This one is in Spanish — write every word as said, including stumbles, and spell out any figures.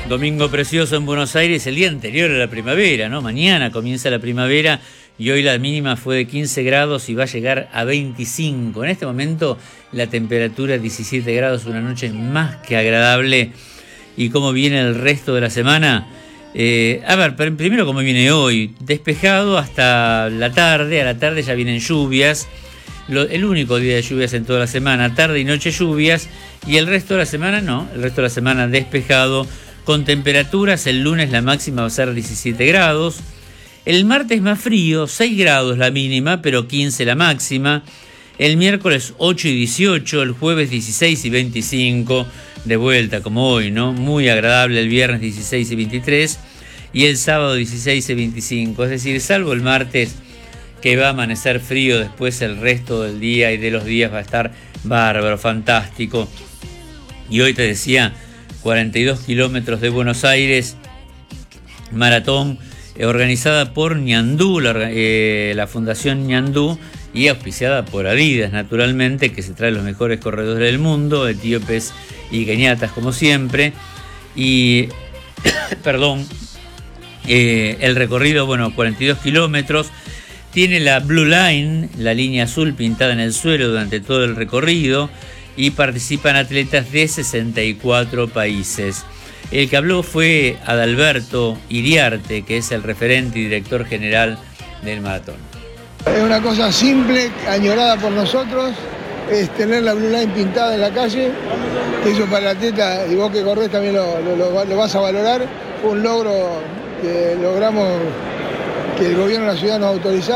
Domingo precioso en Buenos Aires, el día anterior a la primavera, ¿no? Mañana comienza la primavera y hoy la mínima fue de quince grados y va a llegar a veinticinco. En este momento la temperatura diecisiete grados, una noche más que agradable. ¿Y cómo viene el resto de la semana? Eh, a ver, primero cómo viene hoy. Despejado hasta la tarde, a la tarde ya vienen lluvias. Lo, el único día de lluvias en toda la semana, tarde y noche lluvias, y el resto de la semana no, el resto de la semana despejado, con temperaturas. El lunes la máxima va a ser diecisiete grados, el martes más frío, seis grados la mínima, pero quince la máxima, el miércoles ocho y dieciocho, el jueves dieciséis y veinticinco, de vuelta como hoy, ¿no? Muy agradable el viernes dieciséis y veintitrés, y el sábado dieciséis y veinticinco, es decir, salvo el martes, que va a amanecer frío, después el resto del día y de los días va a estar bárbaro, fantástico. Y hoy te decía, cuarenta y dos kilómetros de Buenos Aires, maratón eh, organizada por Ñandú, la, eh, la Fundación Ñandú, y auspiciada por Adidas, naturalmente, que se trae los mejores corredores del mundo, etíopes y keniatas como siempre. Y, perdón, eh, el recorrido, bueno, cuarenta y dos kilómetros, tiene la Blue Line, la línea azul pintada en el suelo durante todo el recorrido, y participan atletas de sesenta y cuatro países. El que habló fue Adalberto Iriarte, que es el referente y director general del maratón. Es una cosa simple, añorada por nosotros, es tener la Blue Line pintada en la calle. Eso para el atleta, y vos que corres también lo, lo, lo vas a valorar. Fue un logro que logramos, que el gobierno de la ciudad nos autorizara.